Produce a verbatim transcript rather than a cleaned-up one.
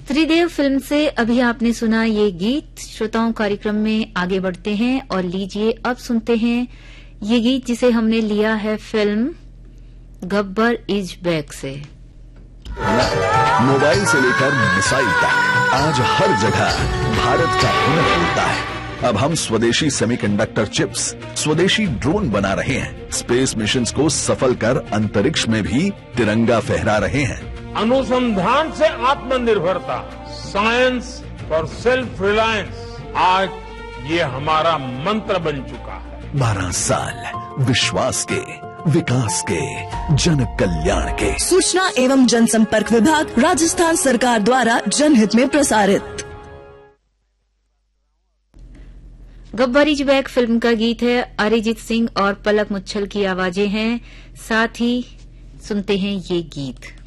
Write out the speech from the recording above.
त्रिदेव film से अभी आपने सुना ये गीत। श्रोताओं, कार्यक्रम में आगे बढ़ते हैं और लीजिए अब सुनते हैं ये गीत जिसे हमने लिया है फिल्म गब्बर इज बैक से। मोबाइल से लेकर मिसाइल तक आज हर जगह भारत का हुनर होता है। अब हम स्वदेशी सेमीकंडक्टर चिप्स, स्वदेशी ड्रोन बना रहे हैं। स्पेस मिशंस को सफल कर अंतरिक्ष में भी तिरंगा फहरा रहे हैं। अनुसंधान से आत्मनिर्भरता, साइंस फॉर सेल्फ रिलायंस, आज ये हमारा मंत्र बन चुका है। बारह साल विश्वास के, विकास के, जन कल्याण के। सूचना एवं जनसंपर्क विभाग, राजस्थान सरकार द्वारा जनहित में प्रसारित। गब्बर इज बैक फिल्म का गीत है। अरिजीत सिंह और पलक मुच्छल की आवाजें हैं। साथ ही सुनते हैं ये गीत।